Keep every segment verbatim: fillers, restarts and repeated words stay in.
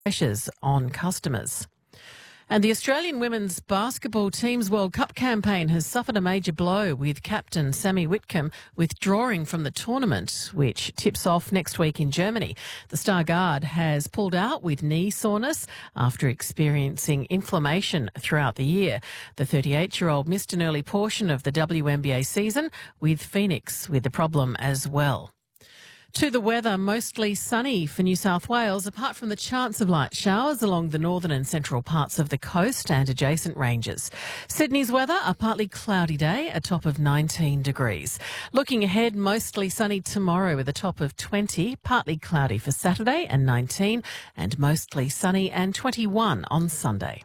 pressures on customers. And the Australian women's basketball team's World Cup campaign has suffered a major blow, with captain Sammy Whitcomb withdrawing from the tournament, which tips off next week in Germany. The Star Guard has pulled out with knee soreness after experiencing inflammation throughout the year. The thirty-eight-year-old missed an early portion of the W N B A season, with Phoenix with the problem as well. To the weather, mostly sunny for New South Wales, apart from the chance of light showers along the northern and central parts of the coast and adjacent ranges. Sydney's weather, a partly cloudy day, a top of nineteen degrees. Looking ahead, mostly sunny tomorrow with a top of twenty, partly cloudy for Saturday and nineteen, and mostly sunny and twenty-one on Sunday.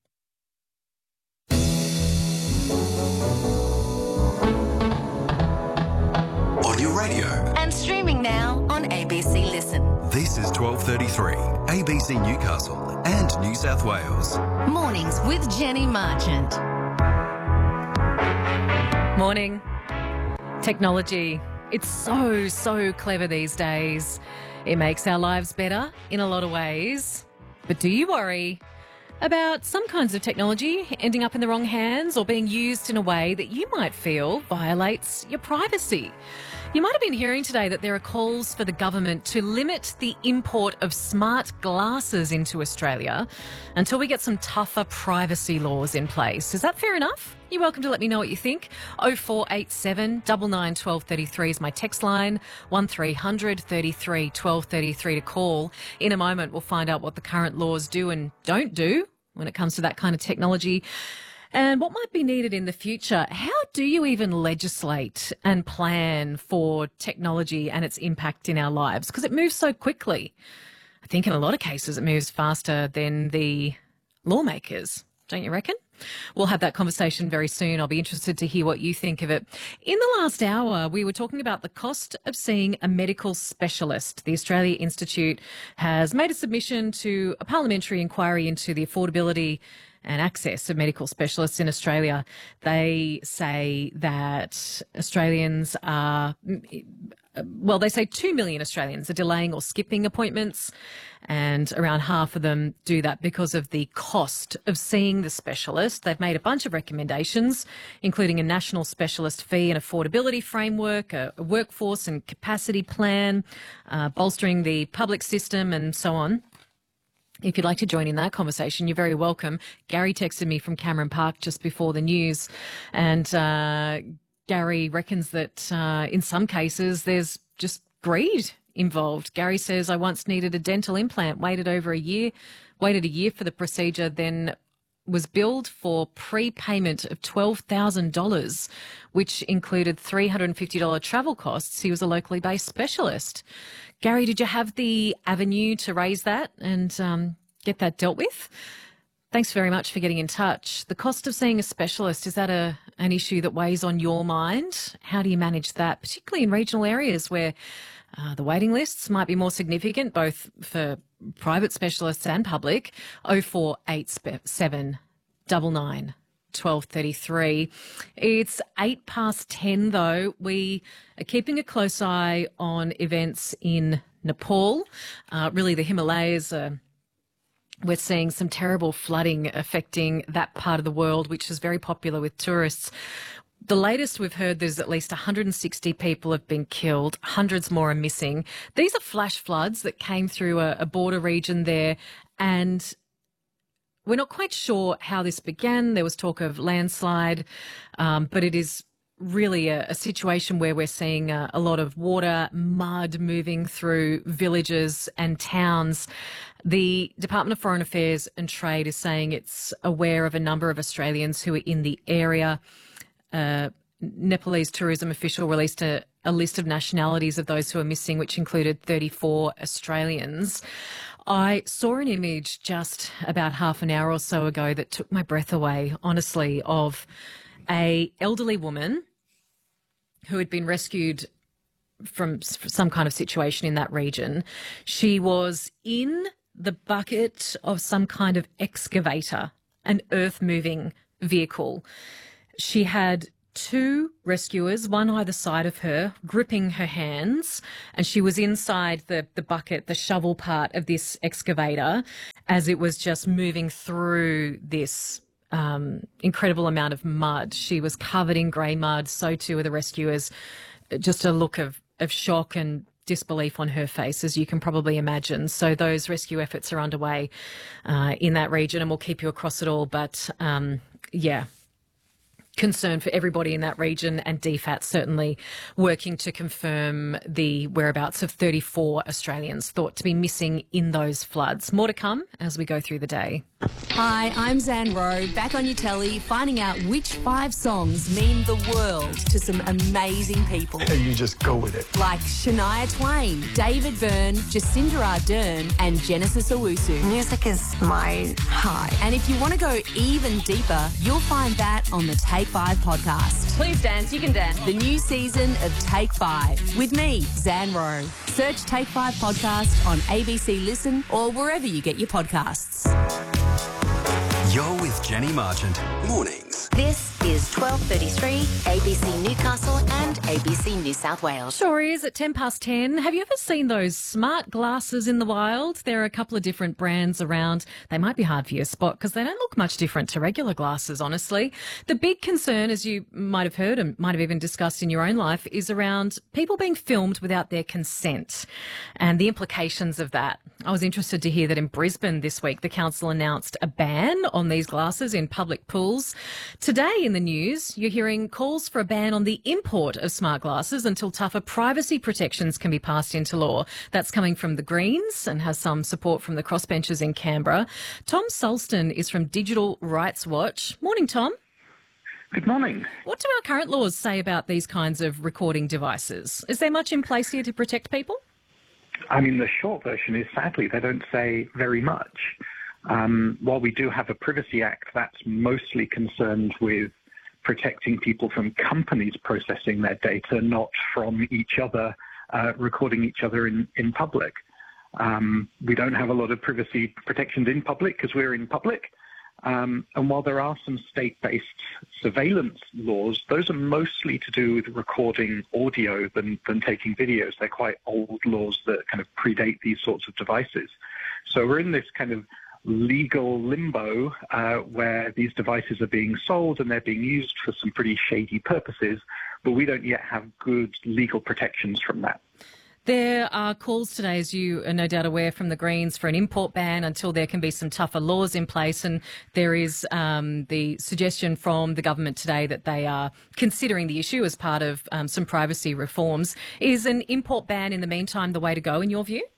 On your radio. And streaming now on A B C Listen. This is twelve thirty-three, A B C Newcastle and New South Wales. Mornings with Jenny Marchant. Morning. Technology. It's so, so clever these days. It makes our lives better in a lot of ways. But do you worry about some kinds of technology ending up in the wrong hands or being used in a way that you might feel violates your privacy? You might have been hearing today that there are calls for the government to limit the import of smart glasses into Australia until we get some tougher privacy laws in place. Is that fair enough? You're welcome to let me know what you think. oh four eight seven, nine nine, one two three three is my text line. one three hundred, thirty-three, twelve thirty-three to call. In a moment, we'll find out what the current laws do and don't do when it comes to that kind of technology, and what might be needed in the future. How do you even legislate and plan for technology and its impact in our lives? Because it moves so quickly. I think in a lot of cases it moves faster than the lawmakers, don't you reckon? We'll have that conversation very soon. I'll be interested to hear what you think of it. In the last hour, we were talking about the cost of seeing a medical specialist. The Australia Institute has made a submission to a parliamentary inquiry into the affordability and access of medical specialists in Australia. They say that Australians are, well, they say two million Australians are delaying or skipping appointments, and around half of them do that because of the cost of seeing the specialist. They've made a bunch of recommendations, including a national specialist fee and affordability framework, a, a workforce and capacity plan, uh, bolstering the public system, and so on. If you'd like to join in that conversation, you're very welcome. Gary texted me from Cameron Park just before the news, and uh, Gary reckons that uh, in some cases there's just greed involved. Gary says, I once needed a dental implant, waited over a year, waited a year for the procedure, then was billed for prepayment of twelve thousand dollars, which included three hundred fifty dollars travel costs. He was a locally based specialist. Gary, did you have the avenue to raise that and um, get that dealt with? Thanks very much for getting in touch. The cost of seeing a specialist, is that a an issue that weighs on your mind? How do you manage that, particularly in regional areas where uh, the waiting lists might be more significant, both for private specialists and public? oh four eight seven, nine nine, one two three three. It's eight past ten though. We are keeping a close eye on events in Nepal. Uh, really the Himalayas are, we're seeing some terrible flooding affecting that part of the world, which is very popular with tourists. The latest we've heard, there's at least one hundred sixty people have been killed, hundreds more are missing. These are flash floods that came through a, a border region there, and we're not quite sure how this began. There was talk of landslide, um, but it is really a, a situation where we're seeing a, a lot of water, mud moving through villages and towns. The Department of Foreign Affairs and Trade is saying it's aware of a number of Australians who are in the area. Uh, Nepalese tourism official released a, a list of nationalities of those who are missing, which included thirty-four Australians. I saw an image just about half an hour or so ago that took my breath away, honestly, of a elderly woman who had been rescued from some kind of situation in that region. She was in the bucket of some kind of excavator, an earth-moving vehicle. She had two rescuers, one either side of her, gripping her hands, and she was inside the, the bucket, the shovel part of this excavator, as it was just moving through this um, incredible amount of mud. She was covered in grey mud, so too were the rescuers. Just a look of, of shock and disbelief on her face, as you can probably imagine. So those rescue efforts are underway uh, in that region, and we'll keep you across it all. But um, yeah, concern for everybody in that region, and D FAT certainly working to confirm the whereabouts of thirty-four Australians thought to be missing in those floods. More to come as we go through the day. Hi, I'm Zan Rowe, back on your telly, finding out which five songs mean the world to some amazing people. And you just go with it. Like Shania Twain, David Byrne, Jacinda Ardern, and Genesis Owusu. Music is my high. And if you want to go even deeper, you'll find that on the Take Five podcast. Please dance, you can dance. The new season of Take Five with me, Zan Rowe. Search Take Five podcast on A B C Listen or wherever you get your podcasts. You're with Jenny Marchant. Mornings. This is twelve thirty-three, A B C Newcastle and A B C New South Wales. Sure is at ten past ten. Have you ever seen those smart glasses in the wild? There are a couple of different brands around. They might be hard for you to spot because they don't look much different to regular glasses, honestly. The big concern, as you might have heard and might have even discussed in your own life, is around people being filmed without their consent and the implications of that. I was interested to hear that in Brisbane this week, the council announced a ban on these glasses in public pools. Today in the news, you're hearing calls for a ban on the import of smart glasses until tougher privacy protections can be passed into law. That's coming from the Greens and has some support from the crossbenchers in Canberra. Tom Sulston is from Digital Rights Watch. Morning, Tom. Good morning. What do our current laws say about these kinds of recording devices? Is there much in place here to protect people? I mean, the short version is, sadly, they don't say very much. Um, while we do have a Privacy Act, that's mostly concerned with protecting people from companies processing their data, not from each other, uh, recording each other in, in public. Um, we don't have a lot of privacy protections in public because we're in public. Um, and while there are some state-based surveillance laws, those are mostly to do with recording audio than, than taking videos. They're quite old laws that kind of predate these sorts of devices. So we're in this kind of legal limbo uh, where these devices are being sold and they're being used for some pretty shady purposes, but we don't yet have good legal protections from that. There are calls today, as you are no doubt aware, from the Greens for an import ban until there can be some tougher laws in place. And there is um, the suggestion from the government today that they are considering the issue as part of um, some privacy reforms. Is an import ban in the meantime the way to go in your view?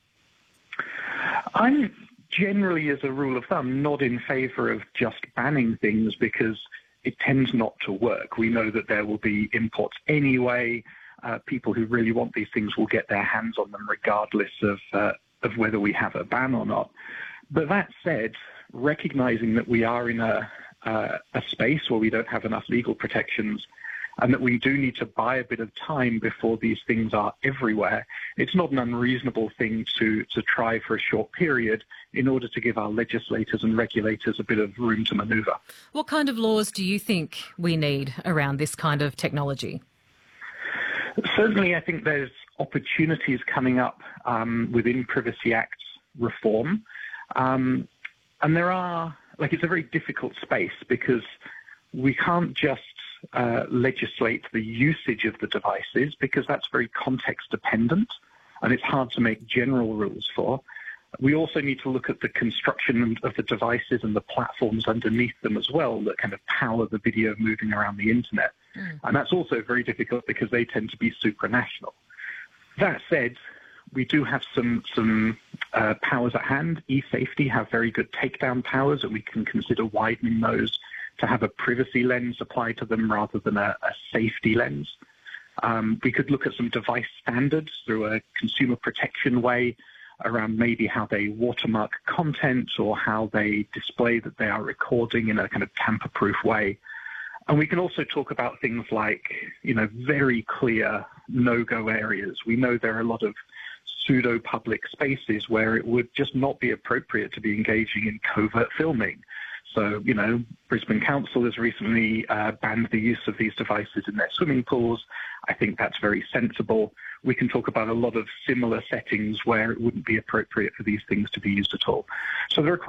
I'm generally, as a rule of thumb, not in favour of just banning things because it tends not to work. We know that there will be imports anyway. Uh, people who really want these things will get their hands on them regardless of uh, of whether we have a ban or not. But that said, recognising that we are in a, uh, a space where we don't have enough legal protections and that we do need to buy a bit of time before these things are everywhere, it's not an unreasonable thing to, to try for a short period in order to give our legislators and regulators a bit of room to manoeuvre. What kind of laws do you think we need around this kind of technology? Certainly, I think there's opportunities coming up um, within Privacy Act reform. Um, and there are, like, it's a very difficult space because we can't just uh, legislate the usage of the devices because that's very context dependent and it's hard to make general rules for. We also need to look at the construction of the devices and the platforms underneath them as well that kind of power the video moving around the internet. Mm. And that's also very difficult because they tend to be supranational. That said, we do have some some uh, powers at hand. eSafety have very good takedown powers, and we can consider widening those to have a privacy lens applied to them rather than a, a safety lens. Um, we could look at some device standards through a consumer protection way around maybe how they watermark content or how they display that they are recording in a kind of tamper-proof way. And we can also talk about things like, you know, very clear no-go areas. We know there are a lot of pseudo-public spaces where it would just not be appropriate to be engaging in covert filming. So, you know, Brisbane Council has recently uh, banned the use of these devices in their swimming pools. I think that's very sensible. We can talk about a lot of similar settings where it wouldn't be appropriate for these things to be used at all. So there are quite